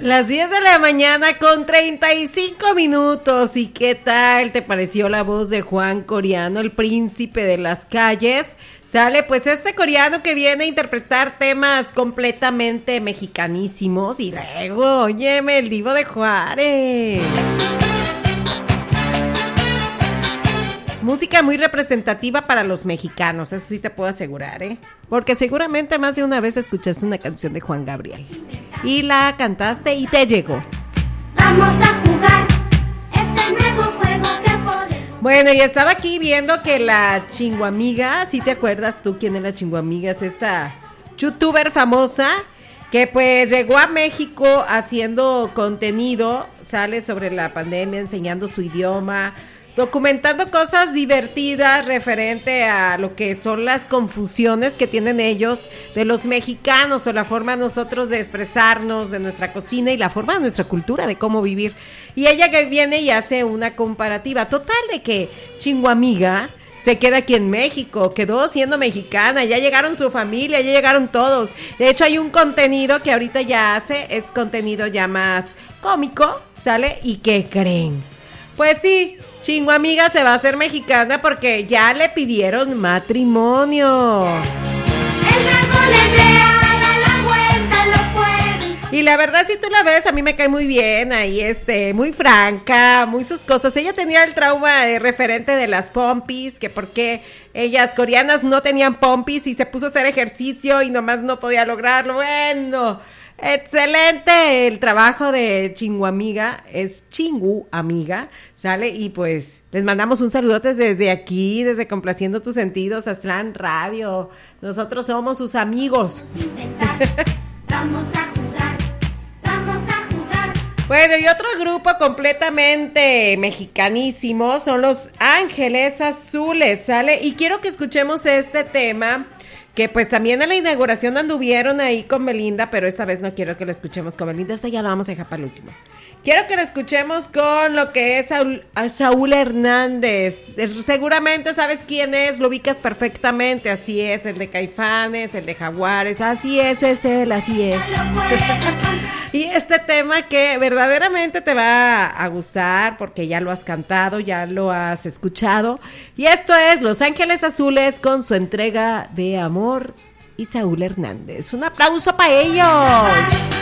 Las 10 de la mañana con 35 minutos. ¿Y qué tal te pareció la voz de Juan Coriano, el príncipe de las calles? Sale pues este coreano que viene a interpretar temas completamente mexicanísimos. Y luego, óyeme, el Divo de Juárez. Música muy representativa para los mexicanos, eso sí te puedo asegurar, ¿eh? Porque seguramente más de una vez escuchaste una canción de Juan Gabriel y la cantaste y te llegó. Vamos a jugar este nuevo juego que podemos. Bueno, y estaba aquí viendo que la Chinguamiga, ¿sí te acuerdas tú quién es la Chinguamiga? Es esta youtuber famosa que pues llegó a México haciendo contenido, sale sobre la pandemia, enseñando su idioma, documentando cosas divertidas referente a lo que son las confusiones que tienen ellos de los mexicanos o la forma nosotros de expresarnos, de nuestra cocina y la forma de nuestra cultura, de cómo vivir. Y ella que viene y hace una comparativa total de que Chinguamiga se queda aquí en México, quedó siendo mexicana, ya llegaron su familia, ya llegaron todos. De hecho hay un contenido que ahorita ya hace, es contenido ya más cómico, ¿sale? ¿Y qué creen? Pues sí, Chinguamiga se va a hacer mexicana porque ya le pidieron matrimonio. El árbol es real, a la vuelta lo pueden. Y la verdad, si tú la ves, a mí me cae muy bien, ahí muy franca, muy sus cosas. Ella tenía el trauma referente de las pompis, que porque ellas coreanas no tenían pompis y se puso a hacer ejercicio y nomás no podía lograrlo. Bueno, excelente el trabajo de Chinguamiga, es Chinguamiga, ¿sale? Y pues les mandamos un saludote desde aquí, desde Complaciendo Tus Sentidos, Aztlán Radio. Nosotros somos sus amigos. Vamos a jugar, vamos a jugar. Bueno, y otro grupo completamente mexicanísimo son Los Ángeles Azules, ¿sale? Y quiero que escuchemos este tema, que pues también en la inauguración anduvieron ahí con Belinda, pero esta vez no quiero que lo escuchemos con Belinda, esta ya la vamos a dejar para el último. Quiero que lo escuchemos con lo que es Saúl Hernández. Seguramente sabes quién es, lo ubicas perfectamente, así es, el de Caifanes, el de Jaguares, así es él, así es. Y este tema que verdaderamente te va a gustar porque ya lo has cantado, ya lo has escuchado. Y esto es Los Ángeles Azules con su entrega de amor y Saúl Hernández. Un aplauso para ellos.